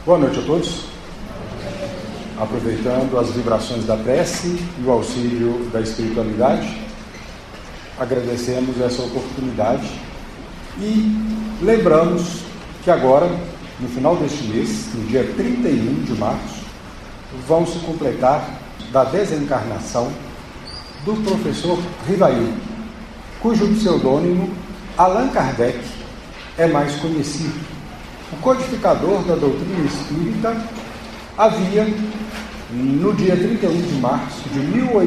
Boa noite a todos. Aproveitando as vibrações da prece e o auxílio da espiritualidade, agradecemos essa oportunidade e lembramos que agora, no final deste mês, no dia 31 de março, vão se completar da desencarnação do professor Rivail, cujo pseudônimo Allan Kardec é mais conhecido. O codificador da doutrina espírita havia, no dia 31 de março de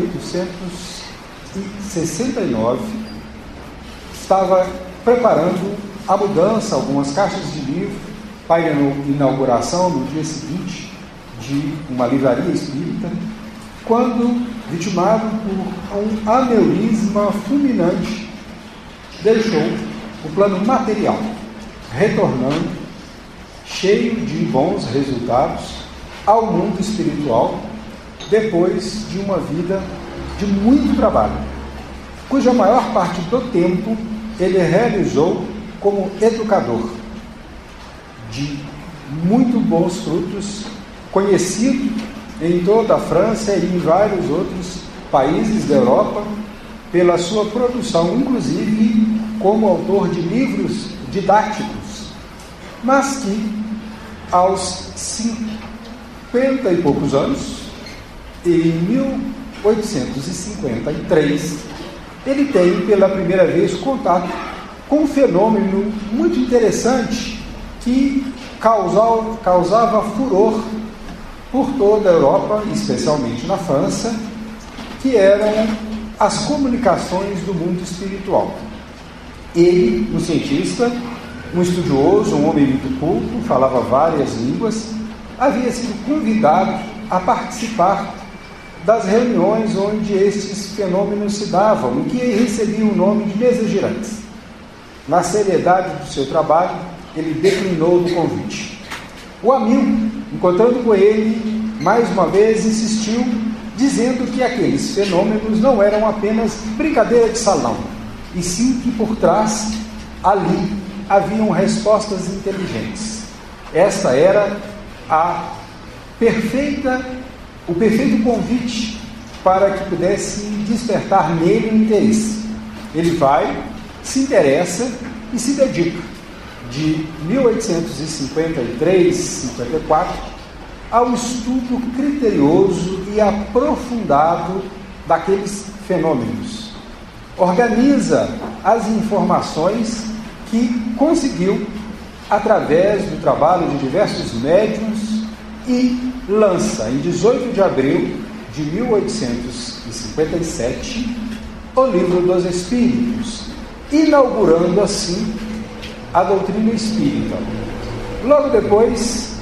1869, estava preparando a mudança, algumas caixas de livro, para a inauguração no dia seguinte de uma livraria espírita, quando, vitimado por um aneurisma fulminante, deixou o plano material, retornando cheio de bons resultados ao mundo espiritual, depois de uma vida de muito trabalho, cuja maior parte do tempo ele realizou como educador, de muito bons frutos, conhecido em toda a França e em vários outros países da Europa, pela sua produção, inclusive como autor de livros didáticos, mas que aos 50 e poucos anos, em 1853, ele tem pela primeira vez contato com um fenômeno muito interessante que causava furor por toda a Europa, especialmente na França, que eram as comunicações do mundo espiritual. Ele, um cientista, um estudioso, um homem muito culto, falava várias línguas, havia sido convidado a participar das reuniões onde estes fenômenos se davam, e que recebiam o nome de mesas girantes. Na seriedade do seu trabalho, ele declinou do convite. O amigo, encontrando com ele, mais uma vez insistiu, dizendo que aqueles fenômenos não eram apenas brincadeira de salão, e sim que por trás, ali, haviam respostas inteligentes. Esta era o perfeito convite para que pudesse despertar nele o interesse. Ele vai, se interessa e se dedica, de 1853-54, ao estudo criterioso e aprofundado daqueles fenômenos. Organiza as informações que conseguiu através do trabalho de diversos médiuns e lança, em 18 de abril de 1857, o Livro dos Espíritos, inaugurando assim a doutrina espírita. Logo depois,